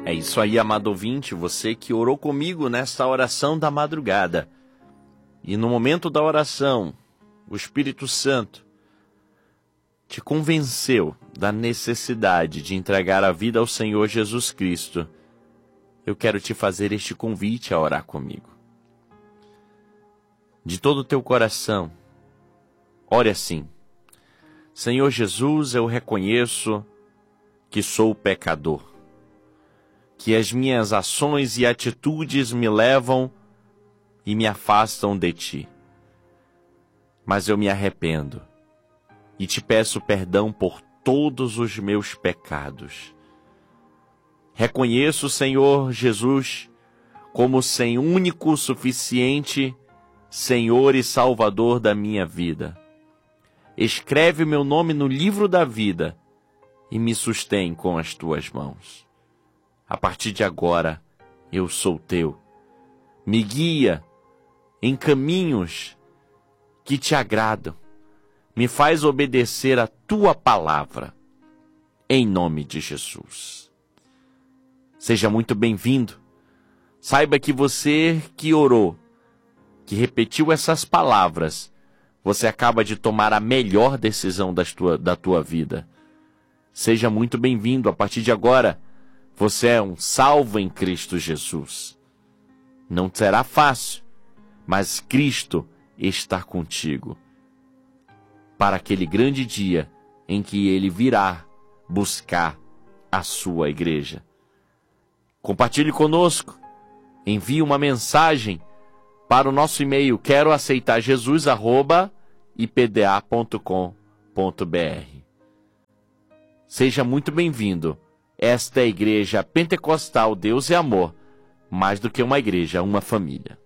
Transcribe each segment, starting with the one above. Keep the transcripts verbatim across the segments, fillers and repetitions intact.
É isso aí, amado ouvinte, você que orou comigo nesta oração da madrugada. E no momento da oração, o Espírito Santo te convenceu da necessidade de entregar a vida ao Senhor Jesus Cristo. Eu quero te fazer este convite a orar comigo. De todo o teu coração, ore assim: Senhor Jesus, eu reconheço que sou pecador, que as minhas ações e atitudes me levam e me afastam de Ti. Mas eu me arrependo e te peço perdão por todos os meus pecados. Reconheço, Senhor Jesus, como sem único, suficiente Senhor e Salvador da minha vida. Escreve meu nome no livro da vida e me sustém com as Tuas mãos. A partir de agora, eu sou Teu. Me guia em caminhos que Te agradam. Me faz obedecer a Tua palavra. Em nome de Jesus. Seja muito bem-vindo. Saiba que você que orou, que repetiu essas palavras, você acaba de tomar a melhor decisão das tua, da tua vida. Seja muito bem-vindo. A partir de agora, você é um salvo em Cristo Jesus. Não será fácil, mas Cristo está contigo para aquele grande dia em que Ele virá buscar a sua igreja. Compartilhe conosco, envie uma mensagem para o nosso e-mail quero aceitar jesus arroba i p d a ponto com ponto b r. Seja muito bem-vindo. Esta é a Igreja Pentecostal Deus é Amor, mais do que uma igreja, uma família.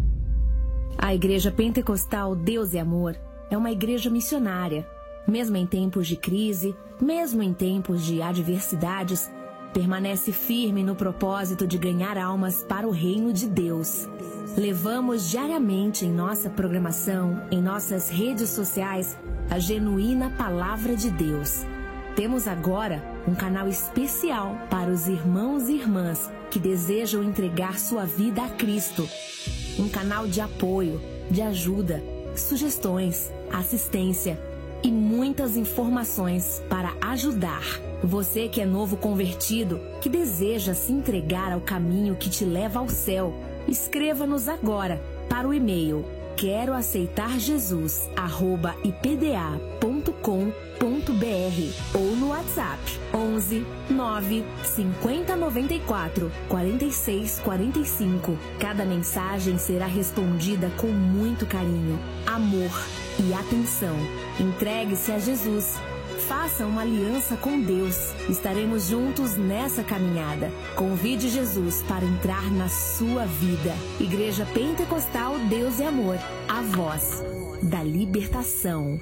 A Igreja Pentecostal Deus é Amor é uma igreja missionária. Mesmo em tempos de crise, mesmo em tempos de adversidades, permanece firme no propósito de ganhar almas para o reino de Deus. Levamos diariamente em nossa programação, em nossas redes sociais, a genuína Palavra de Deus. Temos agora um canal especial para os irmãos e irmãs que desejam entregar sua vida a Cristo. Um canal de apoio, de ajuda, sugestões, assistência e muitas informações para ajudar. Você que é novo convertido, que deseja se entregar ao caminho que te leva ao céu, escreva-nos agora para o e-mail quero aceitar jesus arroba i p d a ponto com ponto b r ou no WhatsApp onze nove cinquenta noventa e quatro quarenta e seis quarenta e cinco. Cada mensagem será respondida com muito carinho, amor e atenção. Entregue-se a Jesus. Faça uma aliança com Deus. Estaremos juntos nessa caminhada. Convide Jesus para entrar na sua vida. Igreja Pentecostal Deus é Amor. A voz da libertação.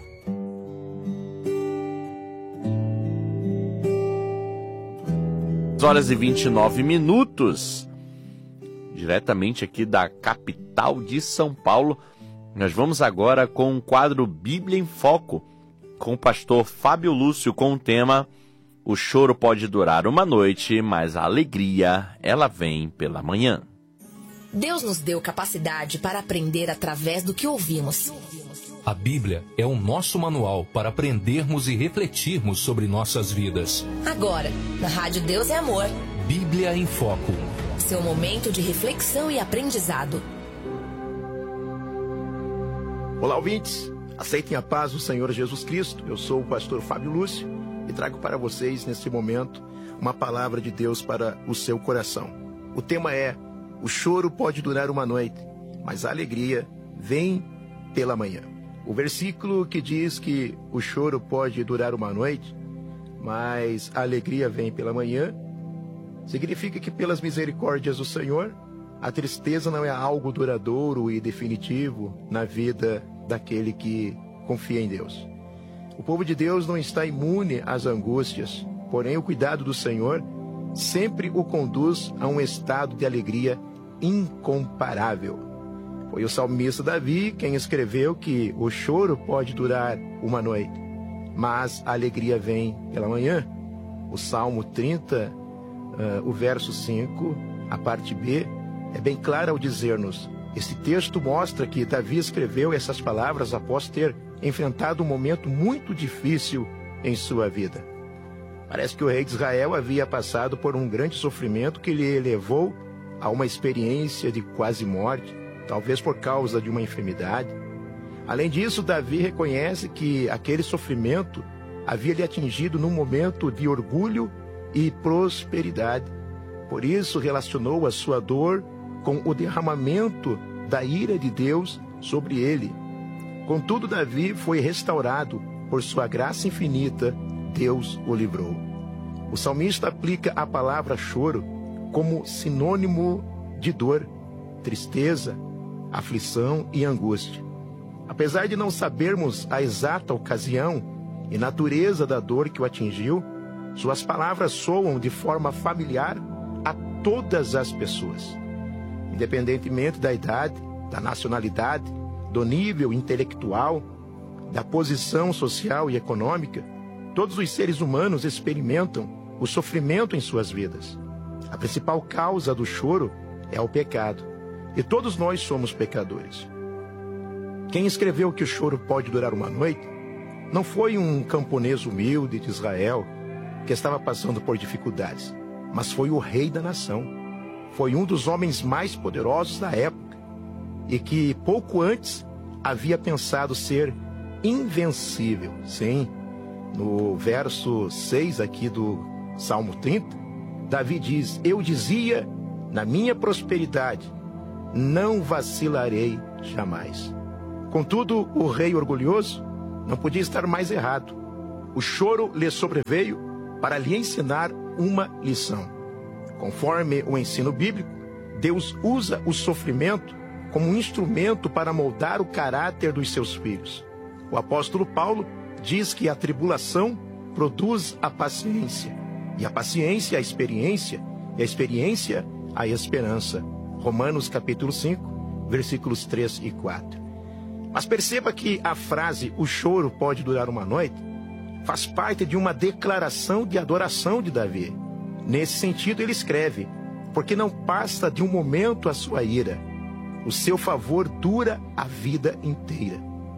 horas e vinte e nove minutos. Diretamente aqui da capital de São Paulo. Nós vamos agora com o quadro Bíblia em Foco, com o pastor Fábio Lúcio, com o tema O choro pode durar uma noite, mas a alegria, ela vem pela manhã. Deus nos deu capacidade para aprender através do que ouvimos. A Bíblia é o nosso manual para aprendermos e refletirmos sobre nossas vidas. Agora, na Rádio Deus é Amor. Bíblia em Foco. Seu momento de reflexão e aprendizado. Olá, ouvintes. Aceitem a paz do Senhor Jesus Cristo. Eu sou o pastor Fábio Lúcio e trago para vocês, nesse momento, uma palavra de Deus para o seu coração. O tema é: o choro pode durar uma noite, mas a alegria vem pela manhã. O versículo que diz que o choro pode durar uma noite, mas a alegria vem pela manhã, significa que pelas misericórdias do Senhor, a tristeza não é algo duradouro e definitivo na vida daquele que confia em Deus. O povo de Deus não está imune às angústias, porém o cuidado do Senhor sempre o conduz a um estado de alegria incomparável. Foi o salmista Davi quem escreveu que o choro pode durar uma noite, mas a alegria vem pela manhã. O Salmo trinta, uh, o verso cinco, a parte B, é bem clara ao dizer-nos: esse texto mostra que Davi escreveu essas palavras após ter enfrentado um momento muito difícil em sua vida. Parece que o rei de Israel havia passado por um grande sofrimento que lhe levou a uma experiência de quase morte, talvez por causa de uma enfermidade. Além disso, Davi reconhece que aquele sofrimento havia lhe atingido num momento de orgulho e prosperidade. Por isso, relacionou a sua dor com o derramamento da ira de Deus sobre ele. Contudo, Davi foi restaurado por sua graça infinita. Deus o livrou. O salmista aplica a palavra choro como sinônimo de dor, tristeza, aflição e angústia. Apesar de não sabermos a exata ocasião e natureza da dor que o atingiu, suas palavras soam de forma familiar a todas as pessoas. Independentemente da idade, da nacionalidade, do nível intelectual, da posição social e econômica, todos os seres humanos experimentam o sofrimento em suas vidas. A principal causa do choro é o pecado, e todos nós somos pecadores. Quem escreveu que o choro pode durar uma noite não foi um camponês humilde de Israel que estava passando por dificuldades, mas foi o rei da nação. Foi um dos homens mais poderosos da época e que pouco antes havia pensado ser invencível. Sim, no verso seis aqui do Salmo trinta, Davi diz: eu dizia na minha prosperidade, não vacilarei jamais. Contudo, o rei orgulhoso não podia estar mais errado. O choro lhe sobreveio para lhe ensinar uma lição. Conforme o ensino bíblico, Deus usa o sofrimento como um instrumento para moldar o caráter dos seus filhos. O apóstolo Paulo diz que a tribulação produz a paciência, e a paciência a experiência, e a experiência a esperança. Romanos capítulo cinco, versículos três e quatro. Mas perceba que a frase "o choro pode durar uma noite" faz parte de uma declaração de adoração de Davi. Nesse sentido, ele escreve: porque não passa de um momento a sua ira, o seu favor dura a vida inteira.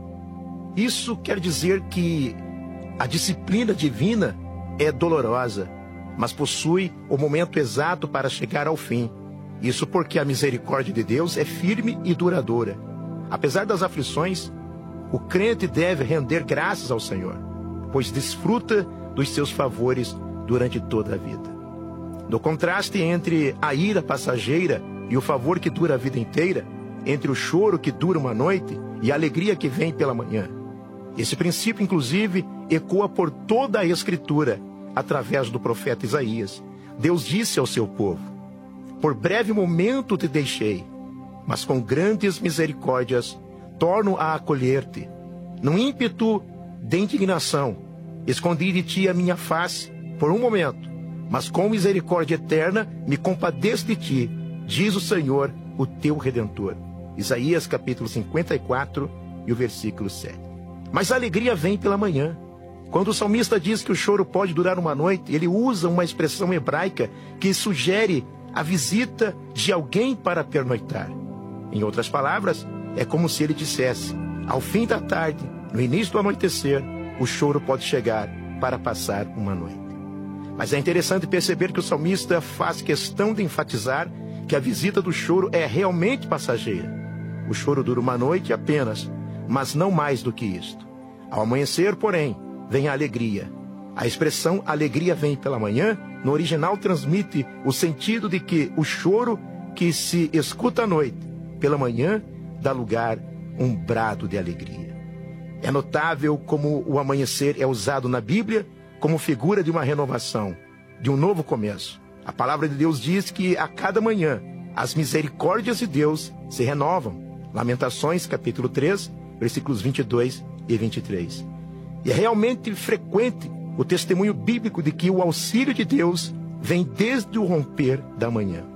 Isso quer dizer que a disciplina divina é dolorosa, mas possui o momento exato para chegar ao fim. Isso porque a misericórdia de Deus é firme e duradoura. Apesar das aflições, o crente deve render graças ao Senhor, pois desfruta dos seus favores durante toda a vida. No contraste entre a ira passageira e o favor que dura a vida inteira, entre o choro que dura uma noite e a alegria que vem pela manhã. Esse princípio, inclusive, ecoa por toda a Escritura, através do profeta Isaías. Deus disse ao seu povo: por breve momento te deixei, mas com grandes misericórdias torno a acolher-te. Num ímpeto de indignação, escondi de ti a minha face por um momento, mas com misericórdia eterna me compadeço de ti, diz o Senhor, o teu Redentor. Isaías capítulo cinquenta e quatro e o versículo sete. Mas a alegria vem pela manhã. Quando o salmista diz que o choro pode durar uma noite, ele usa uma expressão hebraica que sugere a visita de alguém para pernoitar. Em outras palavras, é como se ele dissesse: ao fim da tarde, no início do anoitecer, o choro pode chegar para passar uma noite. Mas é interessante perceber que o salmista faz questão de enfatizar que a visita do choro é realmente passageira. O choro dura uma noite apenas, mas não mais do que isto. Ao amanhecer, porém, vem a alegria. A expressão alegria vem pela manhã, no original transmite o sentido de que o choro que se escuta à noite, pela manhã, dá lugar a um brado de alegria. É notável como o amanhecer é usado na Bíblia como figura de uma renovação, de um novo começo. A palavra de Deus diz que a cada manhã as misericórdias de Deus se renovam. Lamentações capítulo três, versículos vinte e dois e vinte e três. E é realmente frequente o testemunho bíblico de que o auxílio de Deus vem desde o romper da manhã.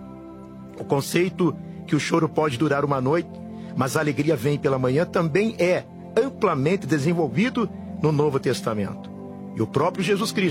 O conceito que o choro pode durar uma noite, mas a alegria vem pela manhã, também é amplamente desenvolvido no Novo Testamento. E o próprio Jesus Cristo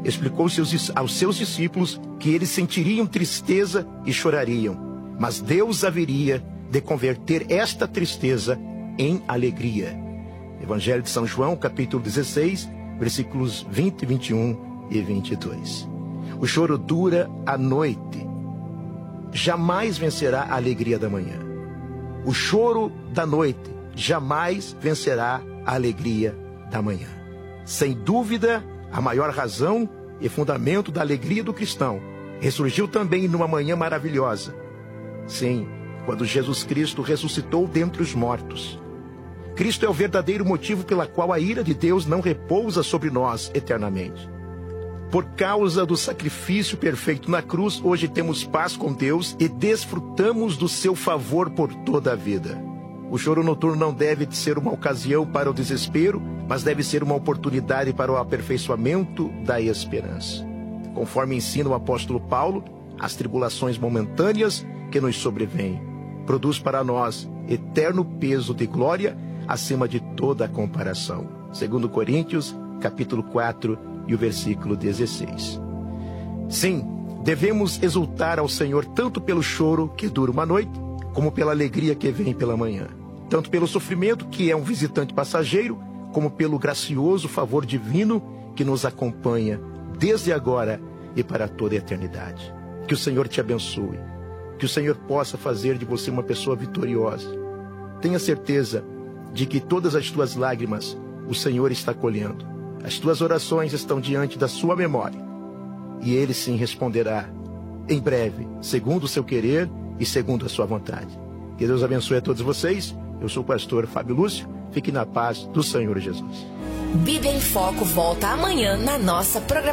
explicou aos seus discípulos que eles sentiriam tristeza e chorariam, mas Deus haveria de converter esta tristeza em alegria. Evangelho de São João, capítulo dezesseis, versículos vinte, vinte e um e vinte e dois. O choro dura a noite, jamais vencerá a alegria da manhã. O choro da noite jamais vencerá a alegria da manhã. Sem dúvida, a maior razão e fundamento da alegria do cristão ressurgiu também numa manhã maravilhosa. Sim, quando Jesus Cristo ressuscitou dentre os mortos. Cristo é o verdadeiro motivo pela qual a ira de Deus não repousa sobre nós eternamente. Por causa do sacrifício perfeito na cruz, hoje temos paz com Deus e desfrutamos do seu favor por toda a vida. O choro noturno não deve ser uma ocasião para o desespero, mas deve ser uma oportunidade para o aperfeiçoamento da esperança. Conforme ensina o apóstolo Paulo, as tribulações momentâneas que nos sobrevêm produz para nós eterno peso de glória acima de toda a comparação. Segundo Coríntios, capítulo quatro e o versículo dezesseis. Sim, devemos exultar ao Senhor tanto pelo choro que dura uma noite, como pela alegria que vem pela manhã. Tanto pelo sofrimento, que é um visitante passageiro, como pelo gracioso favor divino que nos acompanha desde agora e para toda a eternidade. Que o Senhor te abençoe. Que o Senhor possa fazer de você uma pessoa vitoriosa. Tenha certeza de que todas as tuas lágrimas o Senhor está colhendo. As tuas orações estão diante da sua memória. E Ele sim responderá em breve, segundo o seu querer e segundo a sua vontade. Que Deus abençoe a todos vocês. Eu sou o pastor Fábio Lúcio. Fique na paz do Senhor Jesus. Bíblia em Foco volta amanhã na nossa programação.